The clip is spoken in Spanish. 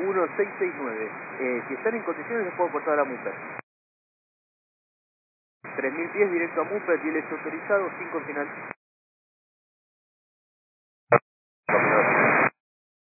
1669. Si están en condiciones les puedo cortar a Muper. 3000 pies directo a Muper, 10 autorizado, 5 final.